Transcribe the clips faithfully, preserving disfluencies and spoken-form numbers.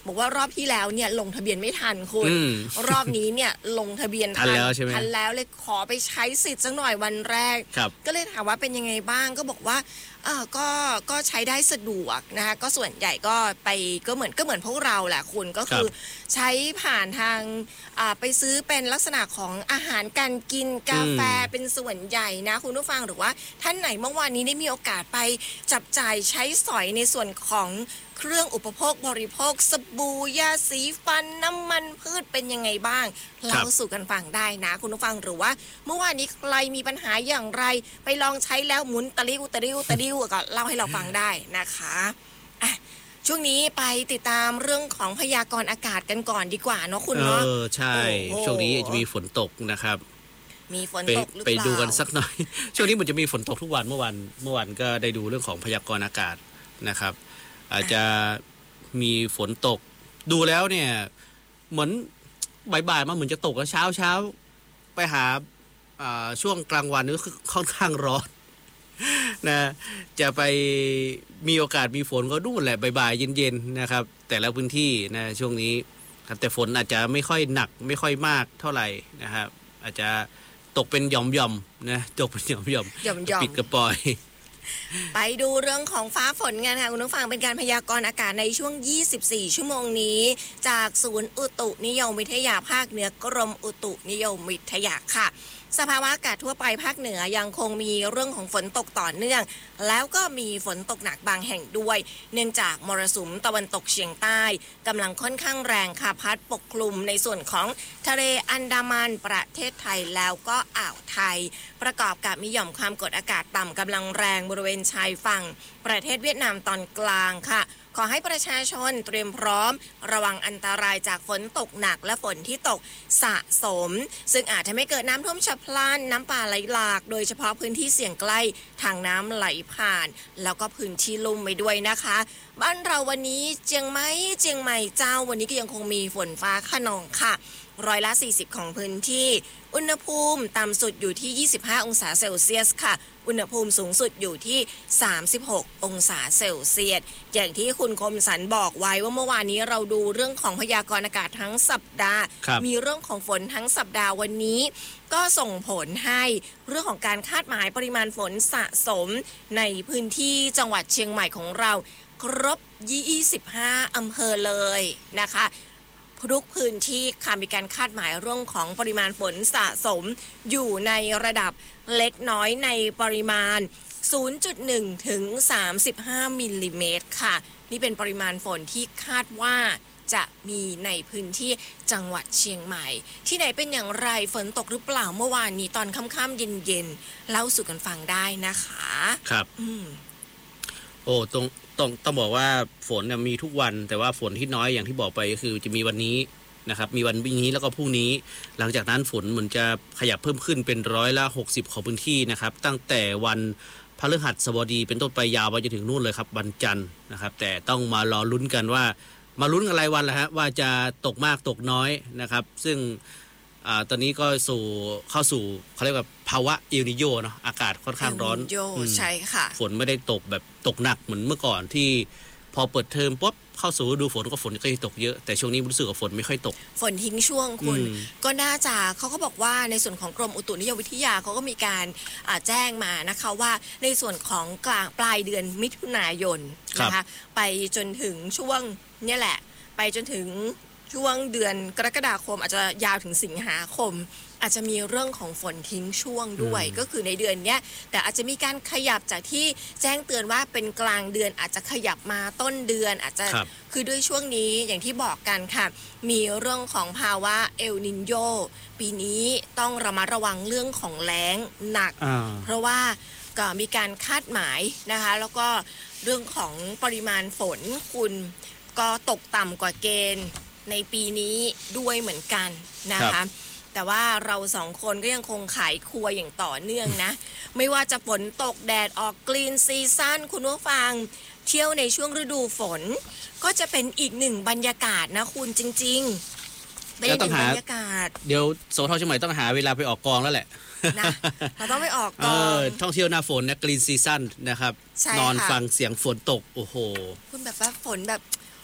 บอกว่ารอบที่แล้วเนี่ยลงทะเบียนไม่ทันคุณรอบนี้เนี่ยลงทะเบียนทันแล้วใช่ไหมทันแล้วเลยขอไปใช้สิทธิ์สักหน่อยวันแรกก็เลยถามว่าเป็นยังไงบ้างก็บอกว่าเออก็ก็ใช้ได้สะดวกนะคะก็ส่วนใหญ่ก็ไปก็เหมือนก็เหมือนพวกเราแหละคุณก็คือใช้ผ่านทางไปซื้อเป็นลักษณะของอาหารการกินกาแฟเป็นส่วนใหญ่นะคุณผู้ฟังหรือว่าท่านไหนเมื่อวานนี้ได้มีโอกาสไปจับจ่ายใช้สอยในส่วนของเครื่องอุปโภคบริโภคสบู่ยาสีฟันน้ำมันพืชเป็นยังไงบ้างเล่าสู่กันฟังได้นะคุณผู้ฟังหรือว่าเมื่อวานนี้ใครมีปัญหาอย่างไรไปลองใช้แล้วหมุนตะลิ้วตะลิ้วตะลิ้วก็เล่าให้เราฟังได้นะคะอ่ะช่วงนี้ไปติดตามเรื่องของพยากรณ์อากาศกันก่อนดีกว่าเนาะคุณเนาะเออใช่ช่วงนี้จะมีฝนตกนะครับมีฝนตกหรือเปล่าไปดูกันสักหน่อยช่วงนี้มันจะมีฝนตกทุกวันเมื่อวันเมื่อวันก็ได้ดูเรื่องของพยากรณ์อากาศนะครับอาจจะมีฝนตกดูแล้วเนี่ยเหมือนบ่ายๆมาเหมือนจะตกแล้วเช้าเช้าไปหาช่วงกลางวันนี่ค่อนข้างร้อนนะจะไปมีโอกาสมีฝนก็ดูแหละบ่ายๆเย็นๆนะครับแต่ละพื้นที่นะช่วงนี้แต่ฝนอาจจะไม่ค่อยหนักไม่ค่อยมากเท่าไหร่นะครับอาจจะตกเป็นหย่อมๆนะตกเป็นหย่อมๆปิดกระปอยไปดูเรื่องของฟ้าฝนกันค่ะคุณผู้ฟังเป็นการพยากรณ์อากาศในช่วงยี่สิบสี่ชั่วโมงนี้จากศูนย์อุตุนิยมวิทยาภาคเหนือกรมอุตุนิยมวิทยาค่ะสภาวะอากาศทั่วไปภาคเหนือยังคงมีเรื่องของฝนตกต่อเนื่องแล้วก็มีฝนตกหนักบางแห่งด้วยเนื่องจากมรสุมตะวันตกเฉียงใต้กำลังค่อนข้างแรงค่ะพัดปกคลุมในส่วนของทะเลอันดามันประเทศไทยแล้วก็อ่าวไทยประกอบกับมีหย่อมความกดอากาศต่ำกำลังแรงบริเวณชายฝั่งประเทศเวียดนามตอนกลางค่ะขอให้ประชาชนเตรียมพร้อมระวังอันตรายจากฝนตกหนักและฝนที่ตกสะสมซึ่งอาจทำให้เกิดน้ำท่วมฉับพลันน้ำป่าไหลหลากโดยเฉพาะพื้นที่เสี่ยงใกล้ทางน้ำไหลผ่านแล้วก็พื้นที่ลุ่มไปด้วยนะคะบ้านเราวันนี้เจียงใหม่เจียงใหม่เจ้าวันนี้ก็ยังคงมีฝนฟ้าคะนองค่ะร้อยละสี่สิบของพื้นที่อุณหภูมิต่ำสุดอยู่ที่ยี่สิบห้าองศาเซลเซียสค่ะอุณหภูมิสูงสุดอยู่ที่สามสิบหกองศาเซลเซียสอย่างที่คุณคมสันบอกไว้ว่าเมื่อวานนี้เราดูเรื่องของพยากรณ์อากาศทั้งสัปดาห์มีเรื่องของฝนทั้งสัปดาห์วันนี้ก็ส่งผลให้เรื่องของการคาดหมายปริมาณฝนสะสมในพื้นที่จังหวัดเชียงใหม่ของเราครบยี่สิบห้าอำเภอเลยนะคะทุกพื้นที่ค่ะมีการคาดหมายเรื่องของปริมาณฝนสะสมอยู่ในระดับเล็กน้อยในปริมาณ ศูนย์จุดหนึ่ง ถึง สามสิบห้า มิลลิเมตรค่ะนี่เป็นปริมาณฝนที่คาดว่าจะมีในพื้นที่จังหวัดเชียงใหม่ที่ไหนเป็นอย่างไรฝนตกหรือเปล่าเมื่อวานนี้ตอนค่ำๆเย็นๆเล่าสู่กันฟังได้นะคะครับอืมโอ้ตรงต้องต้องบอกว่าฝนเนี่ยมีทุกวันแต่ว่าฝนที่น้อยอย่างที่บอกไปก็คือจะมีวันนี้นะครับมีวันนี้แล้วก็พรุ่งนี้หลังจากนั้นฝนเหมือนจะขยับเพิ่มขึ้นเป็นร้อยละหกสิบของพื้นที่นะครับตั้งแต่วันพฤหัสบดีเป็นต้นไปยาวไปจนถึงนู่นเลยครับวันจันทร์นะครับแต่ต้องมารอลุ้นกันว่ามาลุ้นกันรายวันแหละฮะว่าจะตกมากตกน้อยนะครับซึ่งอ่าตอนนี้ก็สู่เข้าสู่เขาเรียกว่าภาวะเอลนิโญเนาะอากาศค่อนข้างร้อนใช่ค่ะฝนไม่ได้ตกแบบตกหนักเหมือนเมื่อก่อนที่พอเปิดเทอมปุ๊บเข้าสู่ฤดูฝนก็ฝนก็จะตกเยอะแต่ช่วงนี้รู้สึกว่าฝนไม่ค่อยตกฝนทิ้งช่วงคุณก็น่าจะเขาก็บอกว่าในส่วนของกรมอุตุนิยมวิทยาเขาก็มีการแจ้งมานะคะว่าในส่วนของกลางปลายเดือนมิถุนายนนะคะไปจนถึงช่วงนี่แหละไปจนถึงช่วงเดือนกรกฎาคมอาจจะยาวถึงสิงหาคมอาจจะมีเรื่องของฝนทิ้งช่วงด้วยก็คือในเดือนนี้แต่อาจจะมีการขยับจากที่แจ้งเตือนว่าเป็นกลางเดือนอาจจะขยับมาต้นเดือนอาจจะคือด้วยช่วงนี้อย่างที่บอกกันค่ะมีเรื่องของภาวะเอลนิโญปีนี้ต้องระมัดระวังเรื่องของแล้งหนักเพราะว่าก็มีการคาดหมายนะคะแล้วก็เรื่องของปริมาณฝนคุณก็ตกต่ำกว่าเกณฑ์ในปีนี้ด้วยเหมือนกันนะคะแต่ว่าเราสองคนก็ยังคงขายครัวอย่างต่อเนื่องนะ ไม่ว่าจะฝนตกแดดออกกรีนซีซั่นคุณผู้ฟังเที่ยวในช่วงฤดูฝนก็จะเป็นอีกหนึ่งบรรยากาศนะคุณจริงๆเป็นอีกหนึ่งบรรยากาศเดี๋ยวโสธรเชียงใหม่ต้องหาเวลาไปออกกองแล้วแหละนะเราต้องไปออกกองท่องเที่ยวหน้าฝนนะกรีนซีซั่นนะครับนอนฟังเสียงฝนตกโอ้โหคุณแบบว่าฝนแบบ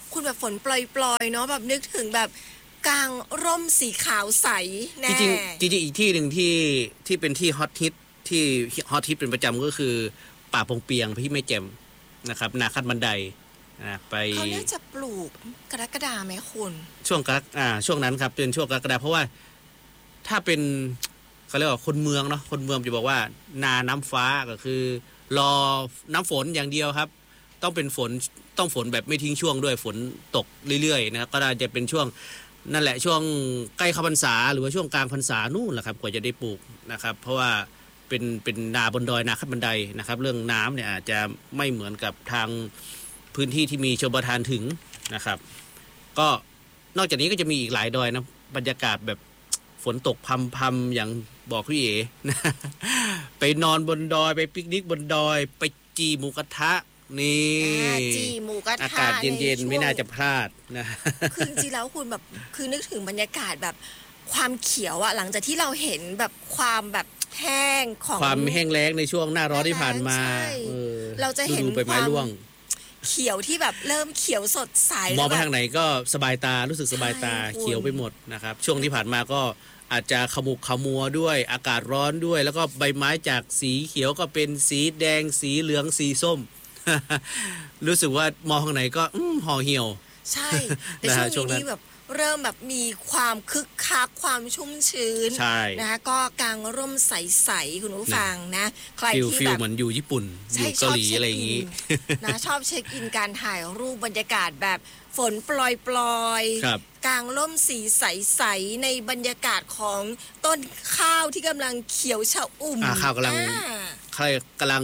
คุณแบบฝนปล่อยๆเนาะแบบนึกถึงแบบกางร่มสีขาวใสแน่จริงๆจริงๆอีกที่หนึ่งที่ที่เป็นที่ฮอตฮิตที่ฮอตฮิตเป็นประจำก็คือป่าปงเปียงที่แม่แจ่มนะครับนาคัดบันไดนะไปเขาน่าจะปลูกกรกฎาไหมคุณช่วงกรกอ่าช่วงนั้นครับเป็นช่วงกรกฎาเพราะว่าถ้าเป็นเขาเรียกว่าคนเมืองเนาะคนเมืองจะบอกว่านาน้ำฟ้าก็คือรอน้ำฝนอย่างเดียวครับต้องเป็นฝนต้องฝนแบบไม่ทิ้งช่วงด้วยฝนตกเรื่อยๆนะครับก็น่าจะเป็นช่วงนั่นแหละช่วงใกล้เข้าพรรษาหรือว่าช่วงกลางพรรษานู่นแหละครับกว่าจะได้ปลูกนะครับเพราะว่าเป็นเป็นนาบนดอยนาขั้นบันไดนะครับเรื่องน้ำเนี่ยอาจจะไม่เหมือนกับทางพื้นที่ที่มีชลประทานถึงนะครับก็นอกจากนี้ก็จะมีอีกหลายดอยนะบรรยากาศแบบฝนตกพำๆอย่างบอกพี่เอ๋นะไปนอนบนดอยไปปิกนิกบนดอยไปจีหมูกระทะนี่จีหมูกระทะอากาศเย็นๆไม่น่าจะพลาดนะคือจริงๆแล้วคุณแบบคือนึกถึงบรรยากาศแบบความเขียวอะหลังจากที่เราเห็นแบบความแบบแห้งของความแห้งแล้งในช่วงหน้าร้อนที่ผ่านมาเราจะเห็นความเขียวที่แบบเริ่มเขียวสดใสมองไปทางไหนก็สบายตารู้สึกสบายตาเขียวไปหมดนะครับช่วงที่ผ่านมาก็อาจจะขมุกขมัวด้วยอากาศร้อนด้วยแล้วก็ใบไม้จากสีเขียวก็เป็นสีแดงสีเหลืองสีส้ม รู้สึกว่ามองทางไหนก็ห่อเหี่ยวใช่แต่ช่วงนี้แบบเริ่มแบบมีความคึกคักความชุ่มชื้นนะคะก็กางร่มใสๆคุณผู้ฟังนะใครที่แบบเหมือนอยู่ญี่ปุ่นอยู่เกาหลีอะไรอย่างนี้นะชอบเช็คอินการถ่ายรูปบรรยากาศแบบฝนปล่อยๆกางร่มสีใสๆในบรรยากาศของต้นข้าวที่กำลังเขียวชอุ่มข้าวกำลังใครกำลัง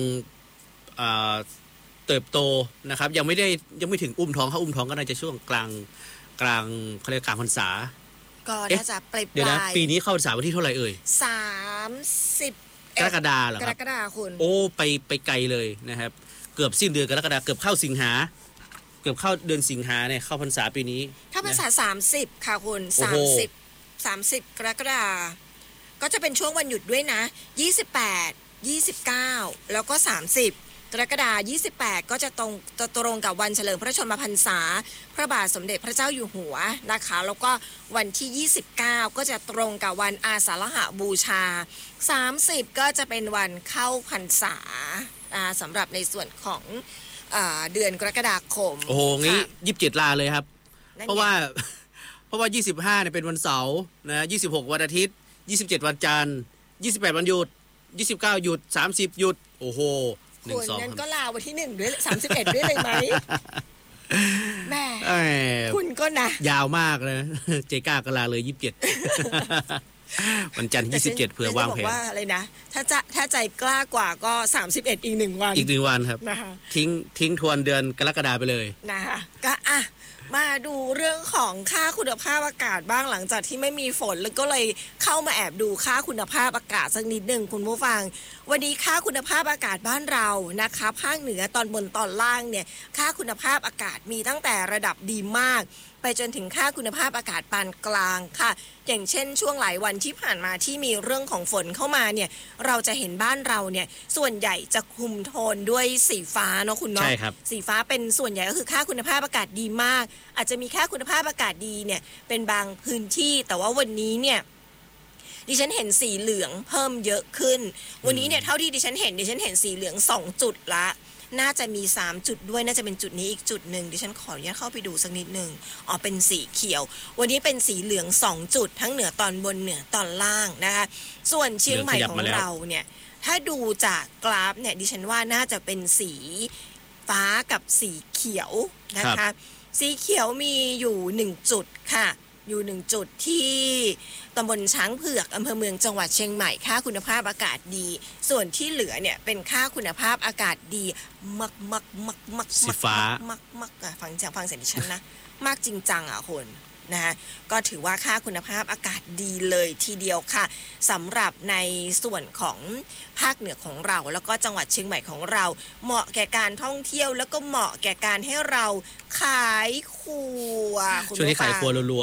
เติบโตนะครับยังไม่ได้ยังไม่ถึงอุ้มท้องเขาอุ้มท้องก็น่าจะช่วงกลางกลางเขาเรียกกลางพรรษาก็น่าจะปลายเดี๋ยวนะปีนี้เข้าพรรษาวันที่เท่าไหร่เอ่ยสามสิบกรกฎาเหรอครับกรกฎาคุณโอ้ไปไปไกลเลยนะครับเกือบสิ้นเดือนกรกฎาเกือบเข้าสิงหาเกือบเข้าเดือนสิงหาเนี่ยเข้าพรรษาปีนี้เข้าพรรษาสามสิบค่ะคุณสามสิบสามสิบกรกฎาก็จะเป็นช่วงวันหยุดด้วยนะยี่สิบแปด ยี่สิบเก้าแล้วก็สามสิบกรกฎาคมยี่สิบแปดก็จะตรงจะตรงกับวันเฉลิมพระชนมพรรษาพระบาทสมเด็จพระเจ้าอยู่หัวนะคะแล้วก็วันที่ยี่สิบเก้าก็จะตรงกับวันอาสาฬหบูชาสามสิบก็จะเป็นวันเข้าพรรษาสำหรับในส่วนของเดือนกรกฎาคมโอ้โหงี้ยี่สิบเจ็ดลาเลยครับเพราะว่าเพราะว่ายี่สิบห้าเนี่ยเป็นวันเสาร์นะยี่สิบหกวันอาทิตย์ยี่สิบเจ็ดวันจันทร์ยี่สิบแปดวันหยุดยี่สิบเก้าหยุดสามสิบหยุดโอ้โหคนนั้นก็ลาวันที่หนึ่งด้วยสามสิบเอ็ดด้วยเลยไหมแม่คุณก็นะยาวมากเลยเจก้าก็ลาเลยยี่สิบเจ็ดวันจันทร์ยี่สิบเจ็ดเผื่อวางแผนว่าอะไรนะถ้าจะถ้าใจกล้ากว่าก็สามสิบเอ็ดอีกหนึ่งวันอีกหนึ่งวันครับทิ้งทิ้งทวนเดือนกรกฎาคมไปเลยนะคะก็อ่ะมาดูเรื่องของค่าคุณภาพอากาศบ้างหลังจากที่ไม่มีฝนแล้วก็เลยเข้ามาแอบดูค่าคุณภาพอากาศสักนิดหนึ่งคุณผู้ฟังวันนี้ค่าคุณภาพอากาศบ้านเรานะคะภาคเหนือตอนบนตอนล่างเนี่ยค่าคุณภาพอากาศมีตั้งแต่ระดับดีมากไปจนถึงค่าคุณภาพอากาศปานกลางค่ะอย่างเช่นช่วงหลายวันที่ผ่านมาที่มีเรื่องของฝนเข้ามาเนี่ยเราจะเห็นบ้านเราเนี่ยส่วนใหญ่จะคุมโทนด้วยสีฟ้าเนาะคุณเนาะใช่ครับสีฟ้าเป็นส่วนใหญ่ก็คือค่าคุณภาพอากาศดีมากอาจจะมีค่าคุณภาพอากาศดีเนี่ยเป็นบางพื้นที่แต่ว่าวันนี้เนี่ยดิฉันเห็นสีเหลืองเพิ่มเยอะขึ้นวันนี้เนี่ยเท่าที่ดิฉันเห็นดิฉันเห็นสีเหลืองสองจุดละน่าจะมีสามจุดด้วยน่าจะเป็นจุดนี้อีกจุดหนึ่งดิฉันขออนุญาตเข้าไปดูสักนิดนึงอ๋อเป็นสีเขียววันนี้เป็นสีเหลืองสองจุดทั้งเหนือตอนบนเหนือตอนล่างนะคะส่วนเชียงใหม่ของเราเนี่ยถ้าดูจากกราฟเนี่ยดิฉันว่าน่าจะเป็นสีฟ้ากับสีเขียวนะคะสีเขียวมีอยู่หนึ่งจุดค่ะอยู่หนึ่งจุดที่ตำบลช้างเผือกอำเภอเมืองจังหวัดเชียงใหม่ค่าคุณภาพอากาศดีส่วนที่เหลือเนี่ยเป็นค่าคุณภาพอากาศดีมักมักมักมักสีฟ้ามักมักอ่ะฟังจากฟังเสียงดิฉันนะมากจริงจังอ่ะคนนะคะก็ถือว่าค่าคุณภาพอากาศดีเลยทีเดียวค่ะสำหรับในส่วนของภาคเหนือของเราแล้วก็จังหวัดเชียงใหม่ของเราเหมาะแก่การท่องเที่ยวแล้วก็เหมาะแก่การให้เราขายครัวช่วงนี้ขายครัวรัวข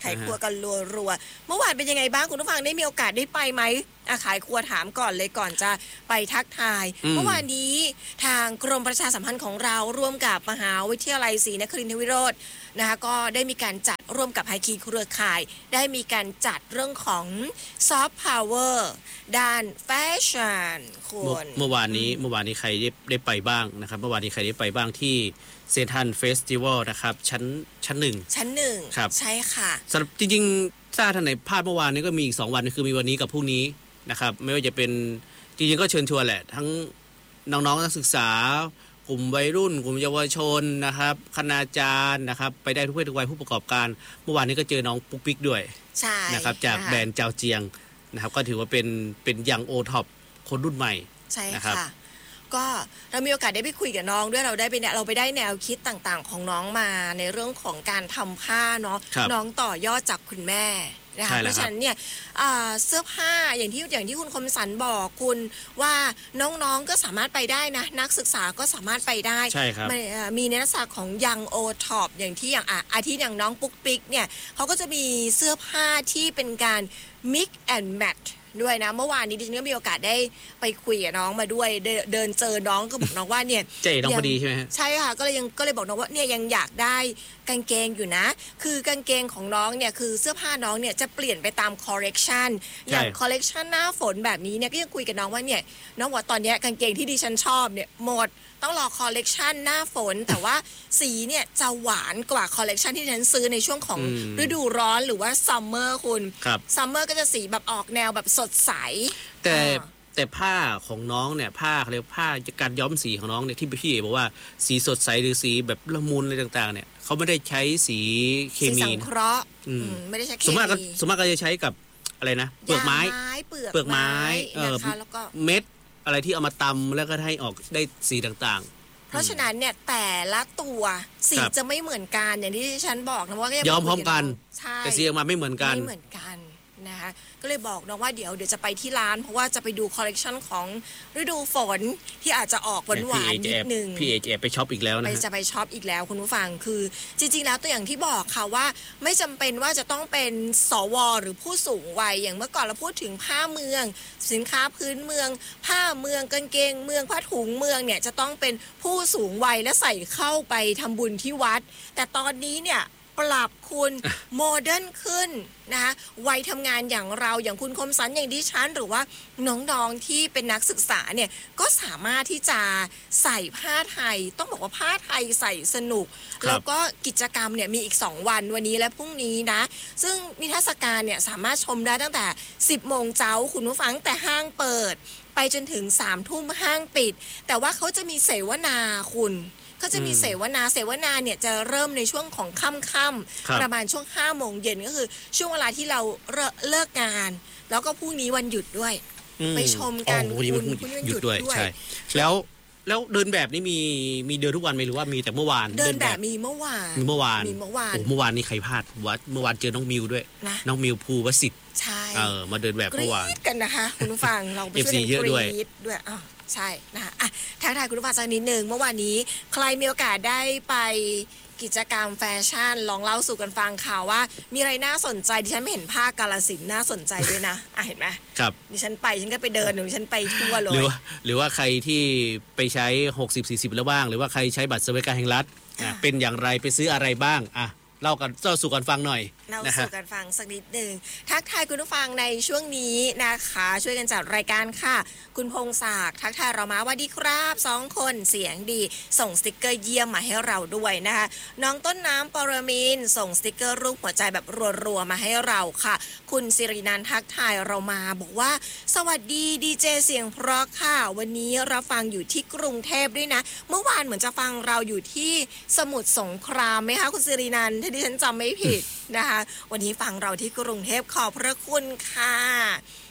ขายครัวกันรัวๆเมื่อวานเป็นยังไงบ้างคุณผู้ฟังได้มีโอกาสได้ไปไหมอ่ะขายครัวถามก่อนเลยก่อนจะไปทักทายเมื่อวานนี้ทางกรมประชาสัมพันธ์ของเราร่วมกับมหาวิทยาลัยศรีนครินทรวิโรจน์นะคะก็ได้มีการจัดร่วมกับภาคีเครือข่ายได้มีการจัดเรื่องของซอฟต์พาวเวอร์ด้านแฟชั่นคุณเมื่อวานนี้เมื่อวานนี้ใครได้ได้ไปบ้างนะครับเมื่อวานนี้ใครได้ไปบ้างที่เซนทรัลเฟสติวัลนะครับชั้นชั้นหนึ่งชั้นหนึ่งครับใช่ค่ะสำหรับจริงๆถ้าท่านไหนพลาดเมื่อวานนี้ก็มีอีกสองวันคือมีวันนี้กับพรุ่งนี้นะครับไม่ว่าจะเป็นจริงๆก็เชิญชวนแหละทั้งน้องๆนักศึกษากลุ่มวัยรุ่นกลุ่มเยาวชนนะครับคณาจารย์นะครับไปได้ทุกเพศทุกวัยผู้ประกอบการเมื่อวานนี้ก็เจอน้องปุ๊กปิ๊กด้วยใช่นะครับจากแบรนด์เจ้าเจียงนะครับก็ถือว่าเป็นเป็นยังโอท็อปคนรุ่นใหม่ใช่ค่ะก็เรามีโอกาสได้ไปคุยกับน้องด้วยเราได้ไปเราไปได้แนวคิดต่างๆของน้องมาในเรื่องของการทำผ้าเนาะน้องต่อยอดจากคุณแม่นะคะเพราะฉะนั้นเนี่ยเสื้อผ้าอย่างที่อย่างที่คุณคมสันบอกคุณว่าน้องๆก็สามารถไปได้นะนักศึกษาก็สามารถไปได้ใช่ครับมีในลักษณะของยังโอท็อปอย่างที่อย่างอาทิอย่างน้องปุ๊กปิ๊กเนี่ยเขาก็จะมีเสื้อผ้าที่เป็นการ mix and matchด้วยนะเมื่อวานนี้ดิฉันก็มีโอกาสได้ไปคุยกับน้องมาด้วยเดินเจอน้องก็บอกน้องว่าเนี่ยใจน้องพอดีใช่ไหมใช่ค่ะก็เลยยังก็เลยบอกน้องว่าเนี่ยยังอยากได้กางเกงอยู่นะคือกางเกงของน้องเนี่ยคือเสื้อผ้าน้องเนี่ยจะเปลี่ยนไปตามคอลเลกชันอย่างคอลเลกชันหน้าฝนแบบนี้เนี่ยก็ยังคุยกับน้องว่าเนี่ยน้องว่าตอนนี้กางเกงที่ดิฉันชอบเนี่ยหมดต้องรอคอลเลกชันหน้าฝนแต่ว่าสีเนี่ยจะหวานกว่าคอลเลกชันที่ดิฉันซื้อในช่วงของฤดูร้อนหรือว่าซัมเมอร์คุณซัมเมอร์ก็จะสีแบบออกแนวแบบสดใสแต่แต่ผ้าของน้องเนี่ยผ้าเขาเรียกผ้าการย้อมสีของน้องเนี่ยที่พี่บอกว่าสีสดใสหรือสีแบบละมุนอะไรต่างๆเนี่ยเขาไม่ได้ใช้สีเคมีสังเคราะห์ไม่ได้ใช้เคมีสมมติก็สมมติก็จะใช้กับอะไรนะเปลือกไม้เปลือกไม้นะคะแล้วก็เม็ดอะไรที่เอามาตำแล้วก็ให้ออกได้สีต่างๆเพราะฉะนั้นเนี่ยแต่ละตัวสีจะไม่เหมือนกันอย่างที่ฉันบอกนะว่าย้อมพร้อมกันแต่สีออกมาไม่เหมือนกันไม่เหมือนกันนะคะก็เลยบอกน้องว่าเดี๋ยวเดี๋ยวจะไปที่ร้านเพราะว่าจะไปดูคอลเลกชันของฤดูฝนที่อาจจะออกหวานๆนิดนึงพี่เอจะไปช็อปอีกแล้วนะไปจะไปช็อปอีกแล้วคุณผู้ฟังคือจริงๆแล้วตัวอย่างที่บอกค่ะว่าไม่จำเป็นว่าจะต้องเป็นสวหรือผู้สูงวัยอย่างเมื่อก่อนเราพูดถึงผ้าเมืองสินค้าพื้นเมืองผ้าเมืองกางเกงเมืองผ้าถุงเมืองเนี่ยจะต้องเป็นผู้สูงวัยและใส่เข้าไปทำบุญที่วัดแต่ตอนนี้เนี่ยปรับคุณโมเดิร์นขึ้นนะคะวัยทำงานอย่างเราอย่างคุณคมสันอย่างดิฉันหรือว่าน้องๆที่เป็นนักศึกษาเนี่ยก็สามารถที่จะใส่ผ้าไทยต้องบอกว่าผ้าไทยใส่สนุกแล้วก็กิจกรรมเนี่ยมีอีกสองวันวันนี้และพรุ่งนี้นะซึ่งนิทรรศการเนี่ยสามารถชมได้ตั้งแต่สิบโมงเช้าคุณผู้ฟังแต่ห้างเปิดไปจนถึงสามทุ่มห้างปิดแต่ว่าเขาจะมีเสวนาคุณก็จะมีเสวนาเสวนาเนี่ยจะเริ่มในช่วงของค่ำๆประมาณช่วงห้าโมงเย็นก็คือช่วงเวลาที่เราเลิกงานแล้วก็พรุ่งนี้วันหยุดด้วยไปชมกันคุณคุณหยุดด้วยใช่แล้วแล้วเดินแบบนี้มีมีเดินทุกวันไหมหรือว่ามีแต่เมื่อวานเดินแบบมีเมื่อวานมีเมื่อวานมีเมื่อวานโอ้เมื่อวานนี่ใครพลาดวัดเมื่อวานเจอน้องมิวด้วยน้องมิวภูวสิทธิ์ใช่เออมาเดินแบบเมื่อวานกันนะคะคุณผู้ฟังเราไปช่วยกันกรี๊ดด้วยอ๋อใช่นะคะอ่ะทักทายคุณผู้ฟังสักนิดนึงเมื่อวานนี้ใครมีโอกาสได้ไปกิจกรรมแฟชั่นลองเล่าสู่กันฟังข่าวว่ามีอะไรน่าสนใจดิฉันไม่เห็นผ้ากาฬสินธุ์น่าสนใจด้วยนะอ่ะเห็นไหมครับดิฉันไปฉันก็ไปเดินดิฉันไปทั่วเลยหรือว่าหรือว่าใครที่ไปใช้หกสิบ สี่สิบแล้วบ้างหรือว่าใครใช้บัตรสวัสดิการแห่งรัฐอ่ะเป็นอย่างไรไปซื้ออะไรบ้างอ่ะเล่ากันเล่าสู่กันฟังหน่อยเล่าสู่กันฟังสักนิดหนึ่งทักทายคุณผู้ฟังในช่วงนี้นะคะช่วยกันจัดรายการค่ะคุณพงศักดิ์ทักทายเรามาว่าดีครับสองคนเสียงดีส่งสติกเกอร์เยี่ยมมาให้เราด้วยนะคะน้องต้นน้ำปรมินส่งสติกเกอร์รูปหัวใจแบบรัวๆมาให้เราค่ะคุณสิรินันท์ทักทายเรามาบอกว่าสวัสดีดีเจเสียงเพราะค่ะวันนี้เราฟังอยู่ที่กรุงเทพด้วยนะเมื่อวานเหมือนจะฟังเราอยู่ที่สมุทรสงครามไหมคะคุณสิรินันท์ถ้าดิฉันจำไม่ผิดนะคะวันนี้ฟังเราที่กรุงเทพขอบพระคุณค่ะ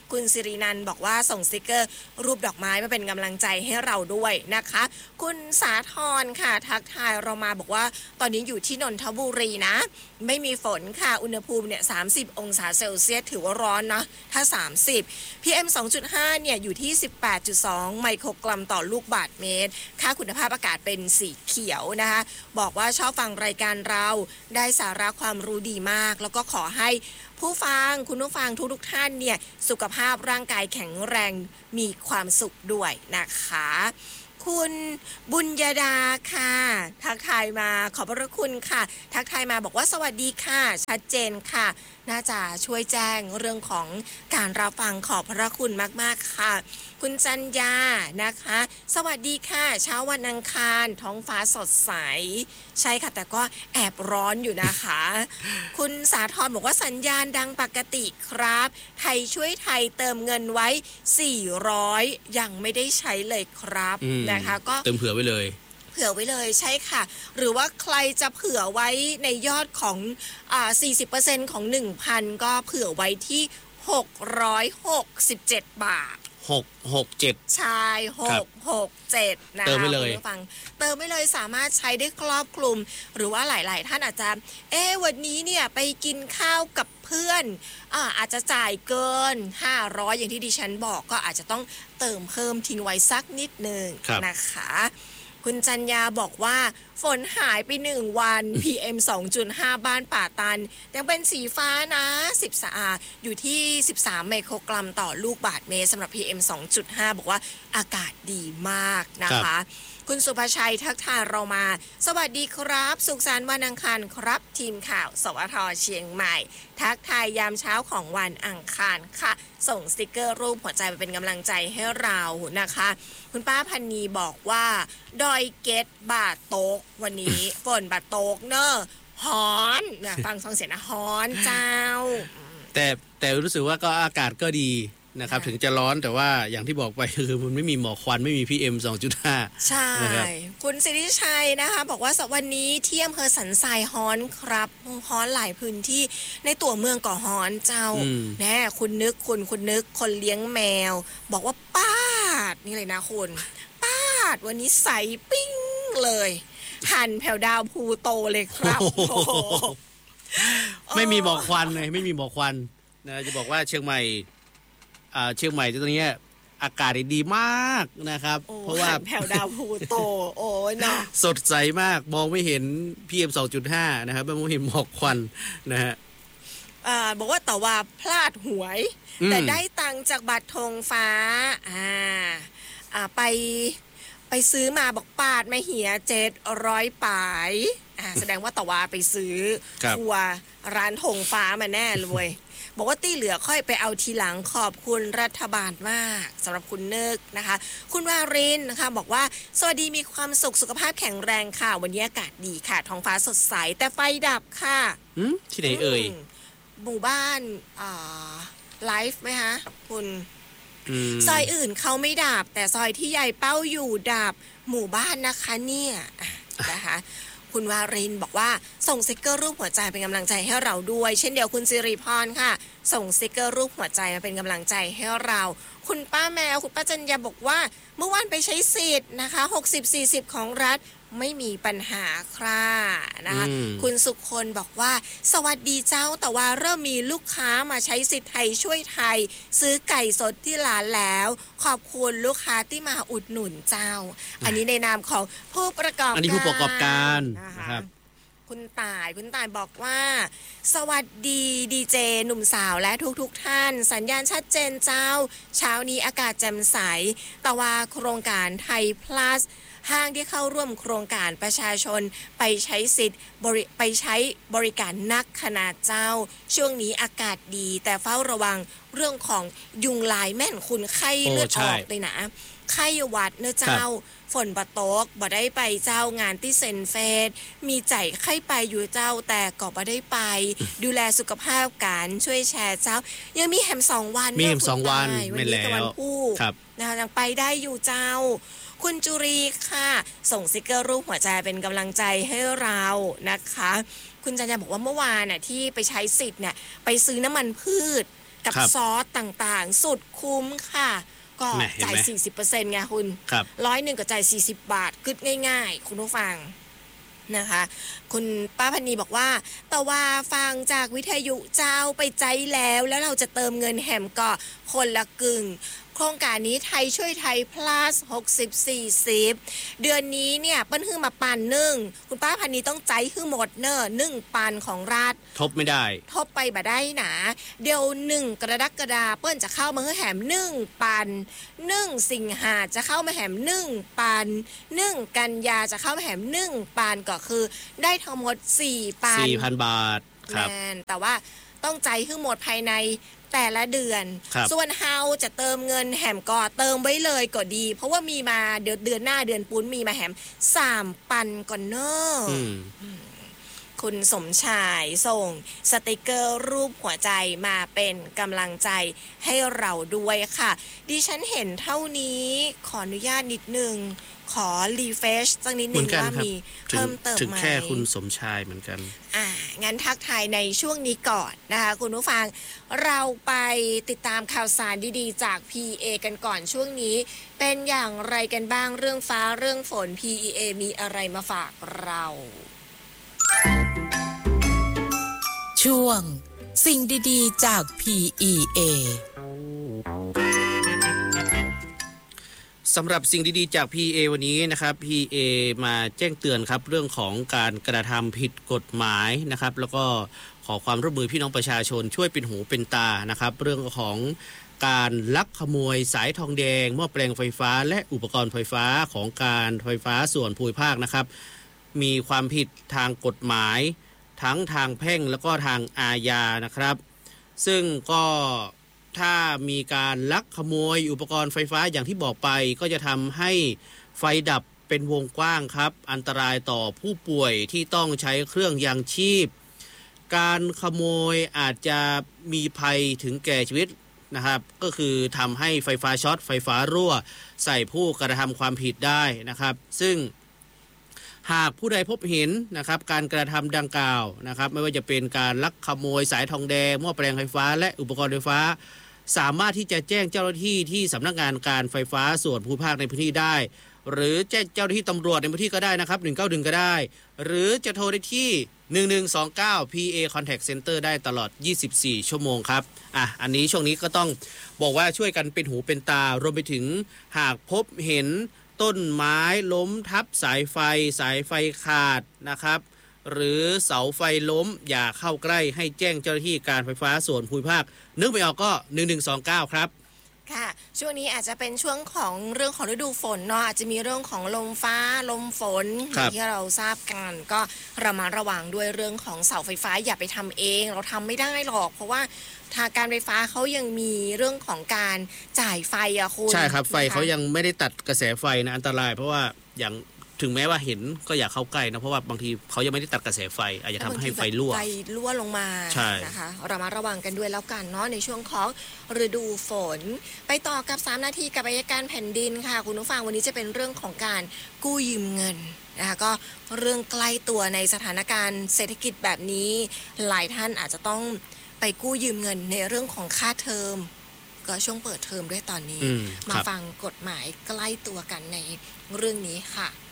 คุณสิรินันท์บอกว่าส่งสติกเกอร์รูปดอกไม้มาเป็นกำลังใจให้เราด้วยนะคะคุณสาธรค่ะทักทายเรามาบอกว่าตอนนี้อยู่ที่นนทบุรีนะไม่มีฝนค่ะอุณหภูมิเนี่ยสามสิบองศาเซลเซียสถือว่าร้อนนะถ้าสามสิบ พี เอ็ม สองจุดห้า เนี่ยอยู่ที่ สิบแปดจุดสอง ไมโครกรัมต่อลูกบาศก์เมตรค่าคุณภาพอากาศเป็นสีเขียวนะคะบอกว่าชอบฟังรายการเราได้สาระความรู้ดีมากแล้วก็ขอให้ผู้ฟังคุณผู้ฟังทุกๆท่านเนี่ยสุขภาพร่างกายแข็งแรงมีความสุขด้วยนะคะคุณบุญญาดาค่ะทักทายมาขอบพระคุณค่ะทักทายมาบอกว่าสวัสดีค่ะชัดเจนค่ะน่าจะช่วยแจ้งเรื่องของการรับฟังขอบพระคุณมากๆค่ะคุณจันยานะคะสวัสดีค่ะเช้าวันอังคารท้องฟ้าสดใสใช่ค่ะแต่ก็แอบร้อนอยู่นะคะ คุณสาธรบอกว่าสัญญาณดังปกติครับไทยช่วยไทยเติมเงินไว้สี่ร้อยยังไม่ได้ใช้เลยครับนะคะก็เติมเผื่อไว้เลยเผื่อไว้เลยใช่ค่ะหรือว่าใครจะเผื่อไว้ในยอดของอ่า สี่สิบเปอร์เซ็นต์ ของ หนึ่งพัน ก็เผื่อไว้ที่หกร้อยหกสิบเจ็ดบาทหก หก เจ็ดใช่หก หก เจ็ดนะคะเติมไปเลยฟังเติมไปเลยสามารถใช้ได้ครอบคลุมหรือว่าหลายๆท่านอาจจะเอ๊ะวันนี้เนี่ยไปกินข้าวกับเพื่อนอ่าอาจจะจ่ายเกินห้าร้อยอย่างที่ดิฉันบอกก็อาจจะต้องเติมเพิ่มทิ้งไว้สักนิดนึงนะคะคุณจันยาบอกว่าฝนหายไปหนึ่งวัน พี เอ็ม สองจุดห้า บ้านป่าตันยังเป็นสีฟ้านะสิบสามอยู่ที่สิบสามไมโครกรัมต่อลูกบาศก์เมตรสำหรับ พี เอ็ม สองจุดห้า บอกว่าอากาศดีมากนะคะคุณสุภชัยทักทายเรามาสวัสดีครับสุขสันต์วันอังคารครับทีมข่าวสวทเชียงใหม่ทักทายยามเช้าของวันอังคารค่ะส่งสติกเกอร์รูปหัวใจไปเป็นกำลังใจให้เรานะคะคุณป้าพันนีบอกว่าดอยเกตบาดโตกวันนี้ ฝนบาดโตกเนอะฮอนนะฟังฟังเสียงนะฮอนเจ้าแต่แต่รู้สึกว่าก็อากาศก็ดีนะครับถึงจะร้อนแต่ว่าอย่างที่บอกไปคือมันไม่มีหมอกควันไม่มี พี เอ็ม สองจุดห้าใช่คุณสิริชัยนะคะบอกว่าวันนี้ที่อำเภอสันทรายฮอนครับฮอนหลายพื้นที่ในตัวเมืองก่อฮอนเจ้าแน่คุณนึกคุณคุณนึกคนเลี้ยงแมวบอกว่าป้าดนี่เลยนะคุณป้าดวันนี้ใสปิ้งเลยหันแผ่วดาวภูโตเลยครับไม่มีหมอกควันเลยไม่มีหมอกควันนะจะบอกว่าเชียงใหม่เชียงใหม่ตรงนี้อากาศดีมากนะครับเพราะว่าแผ่วดาวภูโตโอ้ยเนาะสดใสมากมองไม่เห็น พี เอ็ม สองจุดห้า นะครับไม่มองเห็นหมอกควันนะฮะอ่าบอกว่าแต่ว่าพลาดหวยแต่ได้ตังค์จากบัตรธงฟ้าอ่าอ่าไปไปซื้อมาบอกปาดมาเหียเจ็ดร้อยปายอ่าแสดงว่าตะวาไปซื้อทัวร์ร้านธงฟ้ามาแน่เลยบอกว่าตี้เหลือค่อยไปเอาทีหลังขอบคุณรัฐบาลมากสำหรับคุณนึกนะคะคุณวารินนะคะบอกว่าสวัสดีมีความสุขสุขภาพแข็งแรงค่ะวันนี้อากาศดีค่ะท้องฟ้าสดใสแต่ไฟดับค่ะที่ไหนเอ่ยหมู่บ้านอ่าไลฟ์ไหมคะคุณซอยอื่นเขาไม่ดับแต่ซอยที่ยายเป้าอยู่ดับหมู่บ้านนะคะเนี่ยนะคะคุณวารินบอกว่าส่งสติกเกอร์รูปหัวใจเป็นกำลังใจให้เราด้วยเช่นเดียวคุณสิริพรค่ะส่งสติกเกอร์รูปหัวใจมาเป็นกำลังใจให้เราคุณป้าแมวคุณป้าจันยาบอกว่าเมื่อวานไปใช้สิทธิ์นะคะหกสิบ สี่สิบของรัฐไม่มีปัญหาค่ะนะคะคุณสุคนบอกว่าสวัสดีเจ้าแต่ว่าเริ่มมีลูกค้ามาใช้สิทธิ์ไทยช่วยไทยซื้อไก่สดที่ร้านแล้วขอบคุณลูกค้าที่มาอุดหนุนเจ้าอันนี้ในนามของผู้ประกอบการอันนี้ผู้ประกอบการนะครับคุณต่ายคุณต่ายบอกว่าสวัสดีดีเจหนุ่มสาวและทุกๆท่านสัญญาณชัดเจนเจ้าเช้านี้อากาศแจ่มใสแต่ว่าโครงการไทยพลัสห้างที่เข้าร่วมโครงการประชาชนไปใช้สิทธิ์ไปใช้บริการนักขนาดเจ้าช่วงนี้อากาศดีแต่เฝ้าระวังเรื่องของยุงลายแม่นคุณไข้เลือดออกเลยนะไข้หวัดเนื้อเจ้าฝนบะตกบ่ได้ไปเจ้างานที่เซนเฟสมีใจไข้ไปอยู่เจ้าแต่ก็บ่ได้ไปดูแลสุขภาพกันช่วยแชร์เจ้ายังมีแฮมสองวันมีแฮมสองวันไม่แล้ววันผู้นะคะยังไปได้อยู่เจ้าคุณจุรีค่ะส่งสติกเกอร์รูปหัวใจเป็นกำลังใจให้เรานะคะคุณจันยาบอกว่าเมื่อวานน่ะที่ไปใช้สิทธิ์เนี่ยไปซื้อน้ำมันพืชกับครับซอสต่างๆ สุดคุ้มค่ะ ก็แหม่เห็นไหมจ่าย สี่สิบเปอร์เซ็นต์ ไงคุณครับร้อยหนึ่งก็จ่าย สี่สิบบาทกึดง่ายๆ คุณผู้ฟังนะคะ คุณป้าพันนีบอกว่าแต่ว่าฟังจากวิทยุเจ้าไปใจแล้วแล้วเราจะเติมเงินแหมก็คนละกึ่งโครงการนี้ไทยช่วยไทย plus หกสิบ สี่สิบ เดือนนี้เนี่ยเปิ้นฮื้อมาปันหนึ่งคุณป้าพันนีต้องใจฮื้อหมดเนอะหนึ่งปันของรัฐทบไม่ได้ทบไปบ่ได้หนาเดี๋ยวหนึ่งกระดักกระดาเปิ้นจะเข้ามาแหมหนึ่งปันหนึ่งสิงหาจะเข้ามาแหมหนึ่งปันหนึ่งกันยาจะเข้ามาแหมหนึ่งปันก็คือได้ทั้งหมดสี่ปันสี่พัน บาทครับแมนแต่ว่าต้องใจขึ้นหมดภายในแต่ละเดือนครับส่วนเฮาจะเติมเงินแหมก็เติมไว้เลยก็ดี เพราะว่ามีมาเดือนเดือนหน้าเดือนปุ้นมีมาแหมสามปันก่อนเนอะอืมคุณสมชายส่งสติกเกอร์รูปหัวใจมาเป็นกำลังใจให้เราด้วยค่ะ ดิฉันเห็นเท่านี้ขออนุญาตนิดนึง ขอรีเฟชสักนิดเหนึมือง นกันว่าครับมีถึงเพิ่มเติมถึงไหมแค่คุณสมชายเหมือนกันอ่า งั้นทักทายในช่วงนี้ก่อนนะคะคุณผู้ฟัง เราไปติดตามข่าวสารดีๆ จาก พี เอ กันก่อนช่วงนี้ เป็นอย่างไรกันบ้างเรื่องฟ้าเรื่องฝน พี เอ มีอะไรมาฝากเราช่วงสิ่งดีๆจาก พี อี เอสำหรับสิ่งดีๆจาก พี เอ วันนี้นะครับ พี เอ มาแจ้งเตือนครับเรื่องของการกระทำผิดกฎหมายนะครับแล้วก็ขอความร่วมมือพี่น้องประชาชนช่วยเป็นหูเป็นตานะครับเรื่องของการลักขโมยสายทองแดงหม้อแปลงไฟฟ้าและอุปกรณ์ไฟฟ้าของการไฟฟ้าส่วนภูมิภาคนะครับมีความผิดทางกฎหมายทั้งทางแพ่งแล้วก็ทางอาญานะครับซึ่งก็ถ้ามีการลักขโมยอุปกรณ์ไฟฟ้าอย่างที่บอกไปก็จะทำให้ไฟดับเป็นวงกว้างครับอันตรายต่อผู้ป่วยที่ต้องใช้เครื่องยังชีพการขโมยอาจจะมีภัยถึงแก่ชีวิตนะครับก็คือทำให้ไฟฟ้าช็อตไฟฟ้ารั่วใส่ผู้กระทำความผิดได้นะครับซึ่งหากผู้ใดพบเห็นนะครับการกระทำดังกล่าวนะครับไม่ว่าจะเป็นการลักขโมยสายทองแดงหม้อแปลงไฟฟ้าและอุปกรณ์ไฟฟ้าสามารถที่จะแจ้งเจ้าหน้าที่ที่สำนักงานการไฟฟ้าส่วนภูมิภาคในพื้นที่ได้หรือแจ้งเจ้าหน้าที่ตำรวจในพื้นที่ก็ได้นะครับหนึ่งเก้าหนึ่งก็ได้หรือจะโทรได้ที่หนึ่งหนึ่งสองเก้า พี เอ Contact Center ได้ตลอดยี่สิบสี่ชั่วโมงครับอ่ะอันนี้ช่วงนี้ก็ต้องบอกว่าช่วยกันเป็นหูเป็นตารวมไปถึงหากพบเห็นต้นไม้ล้มทับสายไฟสายไฟขาดนะครับหรือเสาไฟล้มอย่าเข้าใกล้ให้แจ้งเจ้าหน้าที่การไฟฟ้าส่วนภูมิภาคนึกไม่ออกก็หนึ่งหนึ่งสองเก้าครับค่ะช่วงนี้อาจจะเป็นช่วงของเรื่องของฤดูฝนเนาะอาจจะมีเรื่องของลมฟ้าลมฝนอย่างที่เราทราบกันก็ระมัดระวังด้วยเรื่องของเสาไฟฟ้าอย่าไปทำเองเราทำไม่ได้หรอกเพราะว่าทางการไฟฟ้าเขายังมีเรื่องของการจ่ายไฟอะคุณใช่ครับไฟนะคะเขายังไม่ได้ตัดกระแสไฟนะอันตรายเพราะว่าอย่างถึงแม้ว่าเห็นก็อย่าเข้าใกล้นะเพราะว่าบางทีเขายังไม่ได้ตัดกระแสไฟอาจจะทำให้ไฟรั่วไฟรั่วลงมาใช่นะคะเรามาระวังกันด้วยแล้วกันเนาะในช่วงของฤดูฝนไปต่อกับสามนาทีกับอัยการแผ่นดินค่ะคุณผู้ฟังวันนี้จะเป็นเรื่องของการกู้ยืมเงินนะคะก็เรื่องใกล้ตัวในสถานการณ์เศรษฐกิจแบบนี้หลายท่านอาจจะต้องไปกู้ยืมเงินในเรื่องของค่าเทอมก็ช่วงเปิดเทอมด้วยตอนนี้อืมมาครับฟังกฎหมายใกล้ตัวกันในเรื่องนี้ค่ะ